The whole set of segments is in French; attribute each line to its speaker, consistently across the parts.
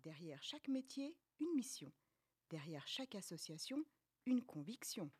Speaker 1: Derrière chaque métier, une mission. Derrière chaque association, une conviction.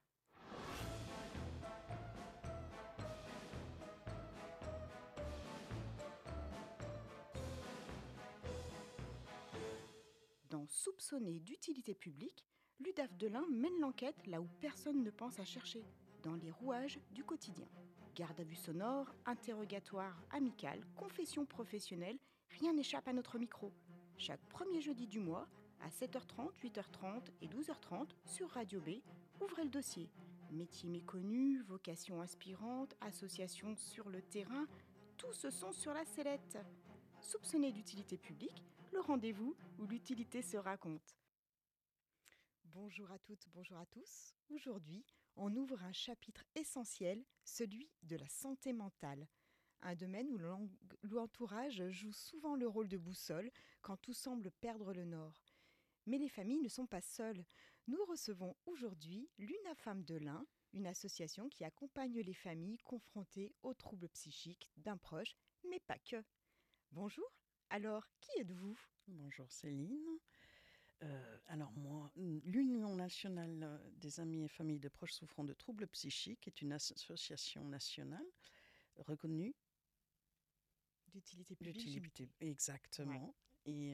Speaker 1: Dans Soupçonné d'utilité publique, l'UDAF de l'Ain mène l'enquête là où personne ne pense à chercher, dans les rouages du quotidien. Garde à vue sonore, interrogatoire amical, confession professionnelle, rien n'échappe à notre micro. Chaque premier jeudi du mois, à 7h30, 8h30 et 12h30 sur Radio B, ouvrez le dossier. Métiers méconnus, vocations inspirantes, associations sur le terrain, tous se sont sur la sellette. Soupçonné d'utilité publique, le rendez-vous où l'utilité se raconte. Bonjour à toutes, bonjour à tous. Aujourd'hui, on ouvre un chapitre essentiel, celui de la santé mentale. Un domaine où l'entourage joue souvent le rôle de boussole quand tout semble perdre le nord. Mais les familles ne sont pas seules. Nous recevons aujourd'hui l'UNAFAM de l'Ain, une association qui accompagne les familles confrontées aux troubles psychiques d'un proche, mais pas que. Bonjour, alors qui êtes-vous ?
Speaker 2: Bonjour Céline. Alors moi, l'Union nationale des amis et familles de proches souffrant de troubles psychiques est une association nationale reconnue
Speaker 1: D'utilité publique.
Speaker 2: Exactement, et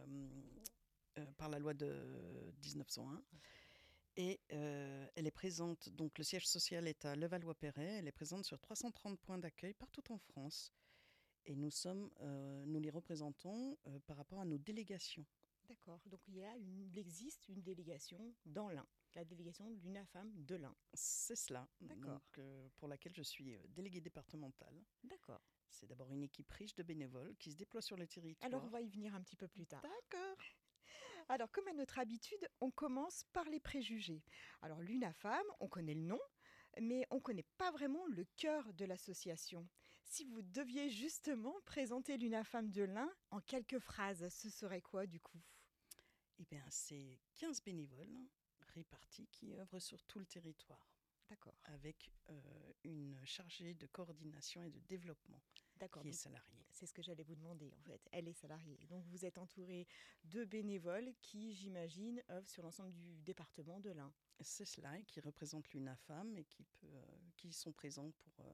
Speaker 2: par la loi de 1901. Et elle est présente, donc le siège social est à Levallois-Perret, elle est présente sur 330 points d'accueil partout en France. Et nous les représentons par rapport à nos délégations.
Speaker 1: D'accord, donc il existe une délégation dans l'Ain, la délégation de l'UNAFAM de l'Ain.
Speaker 2: C'est cela,
Speaker 1: D'accord.
Speaker 2: Donc, pour laquelle je suis déléguée départementale.
Speaker 1: D'accord.
Speaker 2: C'est d'abord une équipe riche de bénévoles qui se déploie sur le territoire.
Speaker 1: Alors on va y venir un petit peu plus tard.
Speaker 2: D'accord.
Speaker 1: Alors comme à notre habitude, on commence par les préjugés. Alors l'UNAFAM, on connaît le nom, mais on ne connaît pas vraiment le cœur de l'association. Si vous deviez justement présenter l'UNAFAM de l'Ain en quelques phrases, ce serait quoi du coup ?
Speaker 2: Eh bien, c'est 15 bénévoles répartis qui œuvrent sur tout le territoire.
Speaker 1: D'accord.
Speaker 2: Avec une chargée de coordination et de développement.
Speaker 1: D'accord,
Speaker 2: qui est
Speaker 1: donc,
Speaker 2: salariée.
Speaker 1: C'est ce que j'allais vous demander en fait. Elle est salariée. Donc vous êtes entouré de bénévoles qui, j'imagine, œuvrent sur l'ensemble du département de l'Ain.
Speaker 2: C'est cela, qui représente l'UNAFAM et qui sont présents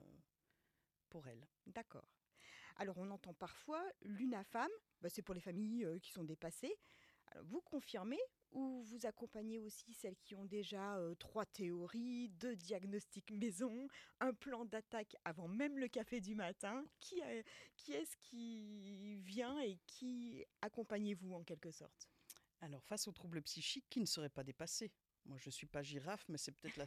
Speaker 2: pour elle.
Speaker 1: D'accord. Alors on entend parfois l'UNAFAM, c'est pour les familles qui sont dépassées. Alors, vous confirmez ou vous accompagnez aussi celles qui ont déjà 3 théories, 2 diagnostics maison, un plan d'attaque avant même le café du matin ? Qui est-ce qui vient et qui accompagnez-vous en quelque sorte ?
Speaker 2: Alors, face aux troubles psychiques, qui ne seraient pas dépassés. Moi, je ne suis pas girafe, mais c'est peut-être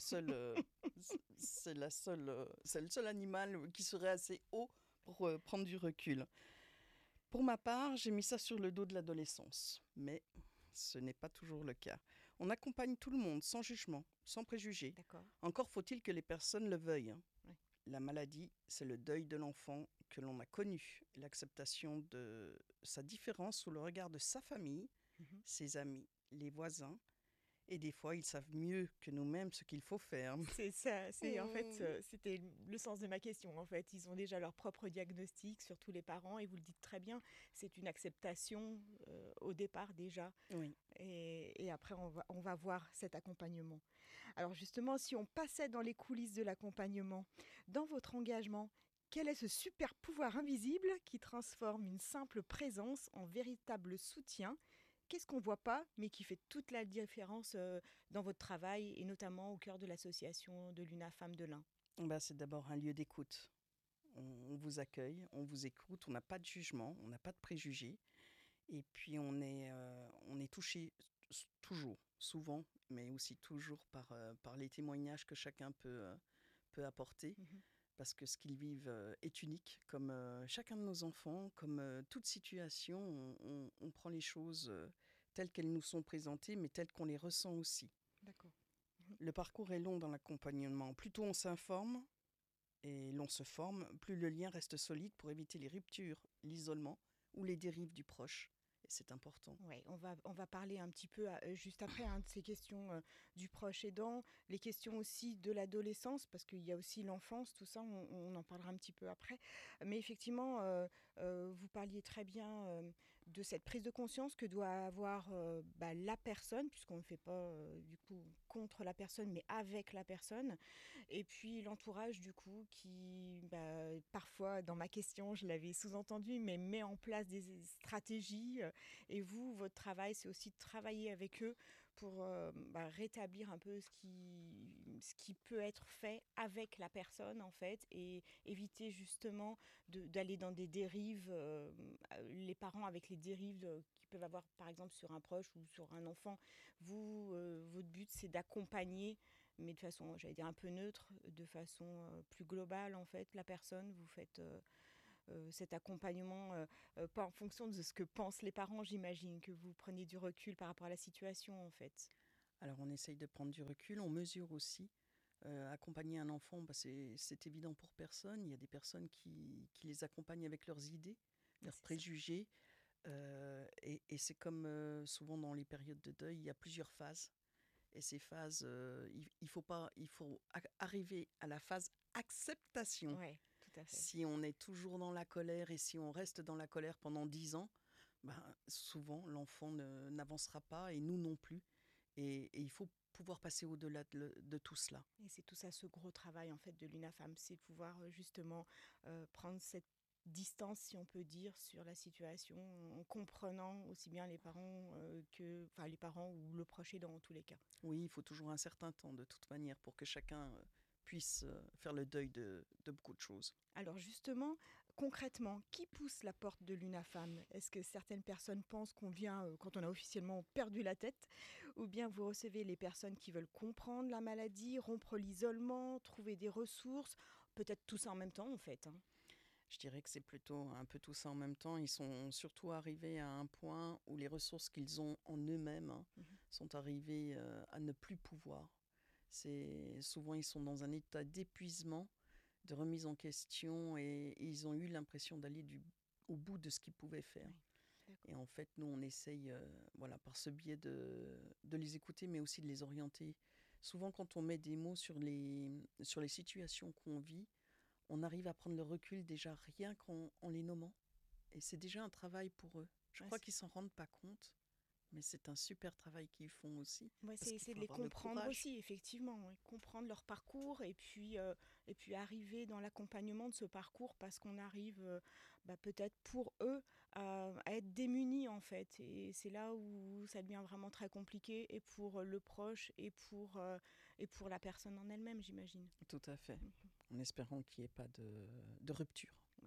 Speaker 2: c'est le seul animal qui serait assez haut pour prendre du recul. Pour ma part, j'ai mis ça sur le dos de l'adolescence, mais ce n'est pas toujours le cas. On accompagne tout le monde, sans jugement, sans préjugés.
Speaker 1: D'accord.
Speaker 2: Encore faut-il que les personnes le veuillent.
Speaker 1: Oui.
Speaker 2: La maladie, c'est le deuil de l'enfant que l'on a connu, l'acceptation de sa différence sous le regard de sa famille, ses amis, les voisins. Et des fois, ils savent mieux que nous-mêmes ce qu'il faut faire.
Speaker 1: C'est ça, en fait, c'était le sens de ma question. En fait, ils ont déjà leur propre diagnostic, surtout les parents, et vous le dites très bien, c'est une acceptation au départ déjà.
Speaker 2: Oui.
Speaker 1: Et après, on va voir cet accompagnement. Alors justement, si on passait dans les coulisses de l'accompagnement, dans votre engagement, quel est ce super pouvoir invisible qui transforme une simple présence en véritable soutien ? Qu'est-ce qu'on ne voit pas, mais qui fait toute la différence dans votre travail, et notamment au cœur de l'association de l'UNAFAM de l'Ain ?
Speaker 2: C'est d'abord un lieu d'écoute. On vous accueille, on vous écoute, on n'a pas de jugement, on n'a pas de préjugés. Et puis on est touché toujours, souvent, mais aussi toujours par les témoignages que chacun peut apporter. Parce que ce qu'ils vivent est unique, comme chacun de nos enfants, comme toute situation, on prend les choses telles qu'elles nous sont présentées, mais telles qu'on les ressent aussi.
Speaker 1: D'accord.
Speaker 2: Le parcours est long dans l'accompagnement. Plus tôt on s'informe et l'on se forme, plus le lien reste solide pour éviter les ruptures, l'isolement ou les dérives du proche. Et c'est important.
Speaker 1: Oui, on va parler un petit peu juste après de ces questions du proche aidant, les questions aussi de l'adolescence, parce qu'il y a aussi l'enfance, tout ça, on en parlera un petit peu après. Mais effectivement, vous parliez très bien de cette prise de conscience que doit avoir la personne, puisqu'on ne fait pas du coup contre la personne, mais avec la personne. Et puis l'entourage du coup qui, parfois dans ma question, je l'avais sous-entendu, mais met en place des stratégies. Et vous, votre travail, c'est aussi de travailler avec eux pour rétablir un peu ce qui peut être fait avec la personne en fait, et éviter justement d'aller dans des dérives, les parents avec les dérives qu'ils peuvent avoir par exemple sur un proche ou sur un enfant. Vous, votre but c'est d'accompagner, mais de façon, j'allais dire un peu neutre, de façon plus globale en fait, la personne. Vous faites cet accompagnement, pas en fonction de ce que pensent les parents, j'imagine, que vous prenez du recul par rapport à la situation en fait.
Speaker 2: Alors on essaye de prendre du recul, on mesure aussi. Accompagner un enfant, c'est évident pour personne. Il y a des personnes qui les accompagnent avec leurs idées, leurs
Speaker 1: C'est ça.
Speaker 2: préjugés. Et c'est comme souvent dans les périodes de deuil, il y a plusieurs phases. Et ces phases, il faut arriver à la phase acceptation.
Speaker 1: Ouais, tout à fait.
Speaker 2: Si on est toujours dans la colère et si on reste dans la colère pendant 10 ans, souvent l'enfant n'avancera pas et nous non plus. Et il faut pouvoir passer au-delà de tout cela.
Speaker 1: Et c'est tout ça, ce gros travail en fait de l'UNAFAM, c'est de pouvoir justement prendre cette distance, si on peut dire, sur la situation, en comprenant aussi bien les parents enfin les parents ou le proche aidant en tous les cas.
Speaker 2: Oui, il faut toujours un certain temps de toute manière pour que chacun puisse faire le deuil de beaucoup de choses.
Speaker 1: Alors justement, concrètement, qui pousse la porte de l'UNAFAM? Est-ce que certaines personnes pensent qu'on vient quand on a officiellement perdu la tête? Ou bien vous recevez les personnes qui veulent comprendre la maladie, rompre l'isolement, trouver des ressources? Peut-être tout ça en même temps en fait, hein.
Speaker 2: Je dirais que c'est plutôt un peu tout ça en même temps. Ils sont surtout arrivés à un point où les ressources qu'ils ont en eux-mêmes
Speaker 1: Mhm.
Speaker 2: sont arrivées à ne plus pouvoir. Souvent ils sont dans un état d'épuisement, de remise en question et ils ont eu l'impression d'aller au bout de ce qu'ils pouvaient faire.
Speaker 1: Oui, d'accord.
Speaker 2: Et en fait, nous, on essaye, voilà, par ce biais de les écouter, mais aussi de les orienter. Souvent, quand on met des mots sur les situations qu'on vit, on arrive à prendre le recul déjà rien qu'en les nommant. Et c'est déjà un travail pour eux. Je
Speaker 1: Ouais,
Speaker 2: crois qu'ils ne s'en rendent pas compte, mais c'est un super travail qu'ils font aussi. Parce
Speaker 1: c'est
Speaker 2: qu'il
Speaker 1: essayer de
Speaker 2: faut
Speaker 1: les
Speaker 2: avoir le
Speaker 1: comprendre
Speaker 2: courage.
Speaker 1: aussi, effectivement, ouais. Comprendre leur parcours et puis arriver dans l'accompagnement de ce parcours parce qu'on arrive peut-être pour eux à être démunis en fait. Et c'est là où ça devient vraiment très compliqué et pour le proche et pour la personne en elle-même, j'imagine.
Speaker 2: Tout à fait.
Speaker 1: Mhm.
Speaker 2: En espérant qu'il n'y ait pas de rupture.
Speaker 1: Oui.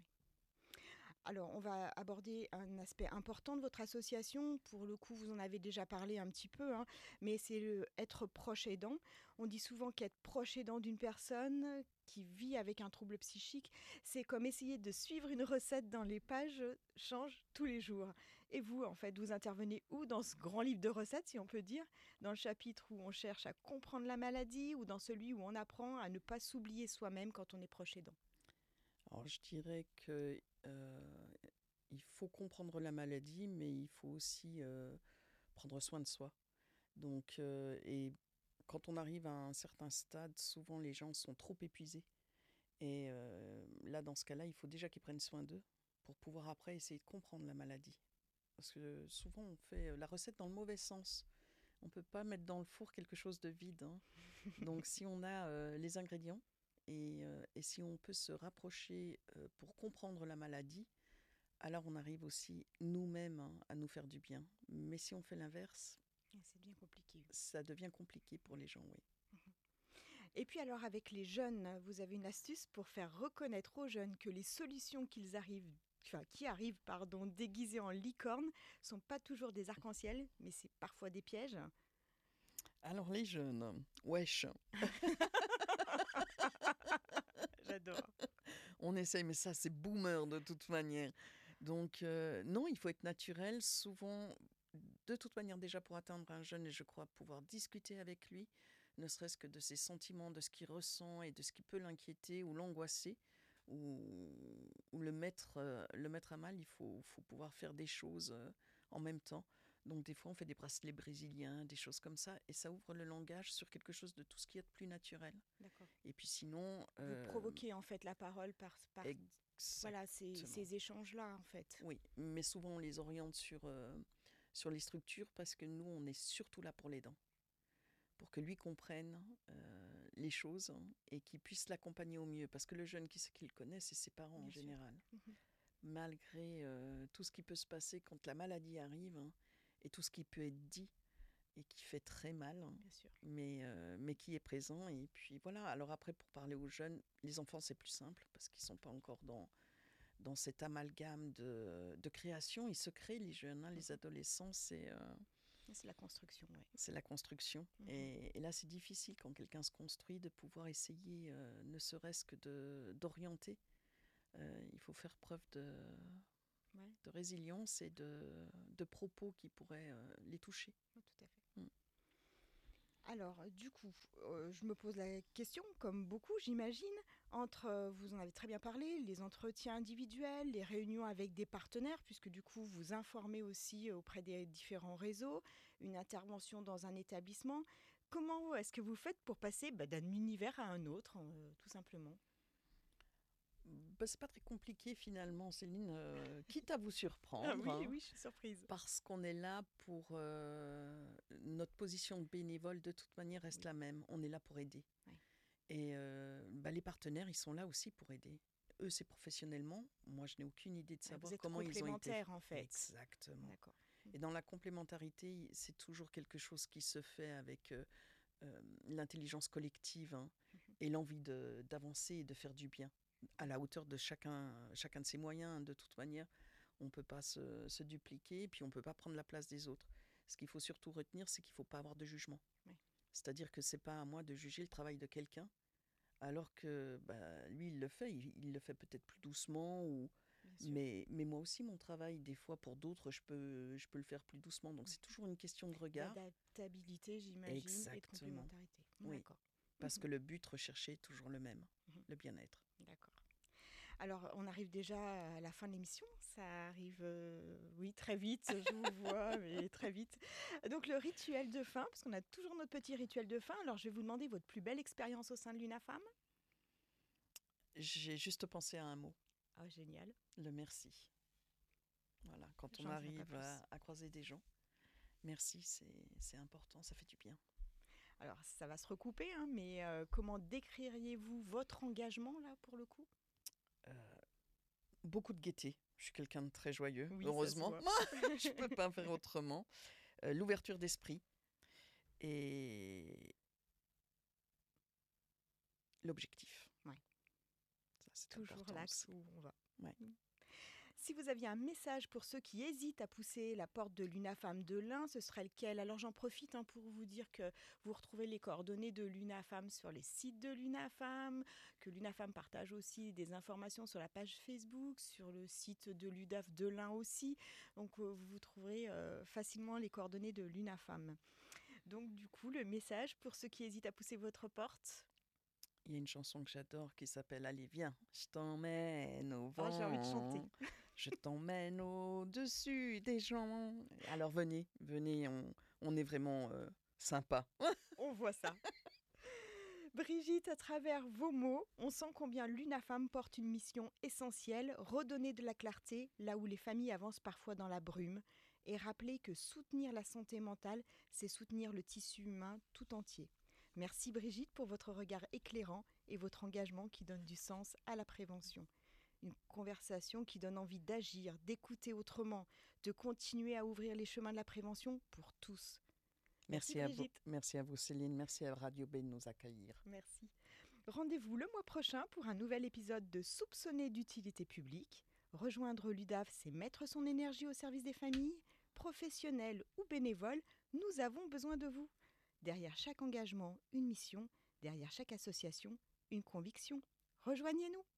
Speaker 1: Alors, on va aborder un aspect important de votre association. Pour le coup, vous en avez déjà parlé un petit peu, hein, mais c'est être proche aidant. On dit souvent qu'être proche aidant d'une personne qui vit avec un trouble psychique, c'est comme essayer de suivre une recette dans les pages changent tous les jours. Et vous, en fait, vous intervenez où dans ce grand livre de recettes, si on peut dire? Dans le chapitre où on cherche à comprendre la maladie ou dans celui où on apprend à ne pas s'oublier soi-même quand on est proche aidant?
Speaker 2: Alors, je dirais que il faut comprendre la maladie, mais il faut aussi prendre soin de soi. Donc, et quand on arrive à un certain stade, souvent les gens sont trop épuisés. Et là, dans ce cas-là, il faut déjà qu'ils prennent soin d'eux pour pouvoir après essayer de comprendre la maladie. Parce que souvent, on fait la recette dans le mauvais sens. On ne peut pas mettre dans le four quelque chose de vide, hein. Donc, si on a les ingrédients et si on peut se rapprocher pour comprendre la maladie, alors on arrive aussi nous-mêmes à nous faire du bien. Mais si on fait l'inverse,
Speaker 1: C'est bien compliqué.
Speaker 2: ça devient compliqué pour les gens, oui.
Speaker 1: Et puis alors avec les jeunes, vous avez une astuce pour faire reconnaître aux jeunes que les solutions qui arrivent déguisées en licorne sont pas toujours des arcs-en-ciel, mais c'est parfois des pièges.
Speaker 2: Alors les jeunes, wesh,
Speaker 1: J'adore.
Speaker 2: on essaye, mais ça c'est boomer de toute manière. Donc non, il faut être naturel. Souvent, de toute manière, déjà pour atteindre un jeune, et je crois pouvoir discuter avec lui, ne serait-ce que de ses sentiments, de ce qu'il ressent et de ce qui peut l'inquiéter ou l'angoisser, ou le mettre à mal, faut pouvoir faire des choses en même temps. Donc des fois, on fait des bracelets brésiliens, des choses comme ça, et ça ouvre le langage sur quelque chose de tout ce qui est de plus naturel.
Speaker 1: D'accord.
Speaker 2: Et puis sinon,
Speaker 1: Vous provoquez en fait la parole Voilà,
Speaker 2: Exactement.
Speaker 1: ces échanges-là, en fait.
Speaker 2: Oui, mais souvent on les oriente sur les structures parce que nous, on est surtout là pour l'aidant, pour que lui comprenne les choses et qu'il puisse l'accompagner au mieux. Parce que le jeune, qui c'est qu'il connaît, c'est ses parents en
Speaker 1: Bien sûr.
Speaker 2: général.
Speaker 1: Mhm.
Speaker 2: Malgré tout ce qui peut se passer quand la maladie arrive et tout ce qui peut être dit et qui fait très mal,
Speaker 1: Bien sûr.
Speaker 2: mais qui est présent. Et puis voilà, alors après, pour parler aux jeunes, les enfants, c'est plus simple parce qu'ils ne sont pas encore dans cet amalgame de création. Ils se créent, les jeunes, les adolescents,
Speaker 1: C'est la construction, oui.
Speaker 2: c'est la construction.
Speaker 1: Mhm.
Speaker 2: Et là, c'est difficile quand quelqu'un se construit de pouvoir essayer, ne serait-ce que d'orienter. Il faut faire preuve
Speaker 1: Ouais,
Speaker 2: de résilience et de propos qui pourraient les toucher.
Speaker 1: tout à fait.
Speaker 2: Mm.
Speaker 1: Alors, du coup, je me pose la question, comme beaucoup, j'imagine, entre, vous en avez très bien parlé, les entretiens individuels, les réunions avec des partenaires, puisque du coup, vous informez aussi auprès des différents réseaux, une intervention dans un établissement. Comment est-ce que vous faites pour passer d'un univers à un autre, tout simplement?
Speaker 2: C'est pas très compliqué finalement, Céline, quitte à vous
Speaker 1: Ah
Speaker 2: surprendre,
Speaker 1: oui, oui, je suis surprise.
Speaker 2: parce qu'on est là pour... notre position de bénévole, de toute manière, reste
Speaker 1: Oui.
Speaker 2: la même. On est là pour aider.
Speaker 1: Ouais.
Speaker 2: Et les partenaires, ils sont là aussi pour aider. Eux, c'est professionnellement. Moi, je n'ai aucune idée de
Speaker 1: Ah, vous
Speaker 2: savoir
Speaker 1: êtes
Speaker 2: comment ils ont été.
Speaker 1: complémentaires, en fait.
Speaker 2: Exactement.
Speaker 1: D'accord.
Speaker 2: Et dans la complémentarité, c'est toujours quelque chose qui se fait avec l'intelligence collective et l'envie d'avancer et de faire du bien à la hauteur de chacun de ses moyens. De toute manière, on ne peut pas se dupliquer et puis on ne peut pas prendre la place des autres. Ce qu'il faut surtout retenir, c'est qu'il ne faut pas avoir de jugement.
Speaker 1: Ouais.
Speaker 2: C'est-à-dire que ce n'est pas à moi de juger le travail de quelqu'un, alors que lui, il le fait peut-être plus doucement,
Speaker 1: Bien sûr.
Speaker 2: mais moi aussi, mon travail, des fois, pour d'autres, je peux le faire plus doucement. Donc, c'est toujours une question de regard.
Speaker 1: D'adaptabilité, j'imagine, et de
Speaker 2: Exactement.
Speaker 1: complémentarité.
Speaker 2: Oui,
Speaker 1: D'accord.
Speaker 2: parce que le but recherché est toujours le même,
Speaker 1: Mhm.
Speaker 2: le bien-être.
Speaker 1: D'accord. Alors, on arrive déjà à la fin de l'émission. Ça arrive, oui, très vite. Je vous vois, mais très vite. Donc, le rituel de fin, parce qu'on a toujours notre petit rituel de fin. Alors, je vais vous demander votre plus belle expérience au sein de l'UNAFAM.
Speaker 2: J'ai juste pensé à un mot,
Speaker 1: Ah, génial.
Speaker 2: le merci. Voilà, quand on
Speaker 1: J'en dirai pas
Speaker 2: arrive
Speaker 1: plus.
Speaker 2: à croiser des gens, merci, c'est important, ça fait du bien.
Speaker 1: Alors, ça va se recouper, hein, mais comment décririez-vous votre engagement, là, pour le coup?
Speaker 2: Euh, Beaucoup de gaieté. Je suis quelqu'un de très joyeux,
Speaker 1: Oui, ça se
Speaker 2: heureusement.
Speaker 1: voit.
Speaker 2: Je ne peux pas faire autrement. L'ouverture d'esprit et l'objectif.
Speaker 1: Ouais.
Speaker 2: Ça, c'est
Speaker 1: Toujours
Speaker 2: important
Speaker 1: l'axe
Speaker 2: aussi.
Speaker 1: où on va.
Speaker 2: Ouais.
Speaker 1: Si vous aviez un message pour ceux qui hésitent à pousser la porte de l'UNAFAM de l'Ain, ce serait lequel? Alors j'en profite pour vous dire que vous retrouvez les coordonnées de l'UNAFAM sur les sites de l'UNAFAM, que l'UNAFAM partage aussi des informations sur la page Facebook, sur le site de l'UDAF de l'Ain aussi. Donc vous trouverez facilement les coordonnées de l'UNAFAM. Donc du coup, le message pour ceux qui hésitent à pousser votre porte.
Speaker 2: Il y a une chanson que j'adore qui s'appelle Allez, viens, je t'emmène au
Speaker 1: Ah, j'ai envie de chanter.
Speaker 2: vent, je t'emmène au-dessus des gens. Alors venez, venez, on est vraiment sympa.
Speaker 1: On voit ça. Brigitte, à travers vos mots, on sent combien l'UNAFAM porte une mission essentielle, redonner de la clarté là où les familles avancent parfois dans la brume, et rappeler que soutenir la santé mentale, c'est soutenir le tissu humain tout entier. Merci Brigitte pour votre regard éclairant et votre engagement qui donne du sens à la prévention. Une conversation qui donne envie d'agir, d'écouter autrement, de continuer à ouvrir les chemins de la prévention pour tous. Merci Brigitte.
Speaker 2: Merci à vous Céline, merci à Radio B de nous accueillir.
Speaker 1: Merci. Rendez-vous le mois prochain pour un nouvel épisode de Soupçonné d'utilité publique. Rejoindre l'UDAF, c'est mettre son énergie au service des familles. Professionnels ou bénévoles, nous avons besoin de vous. Derrière chaque engagement, une mission. Derrière chaque association, une conviction. Rejoignez-nous.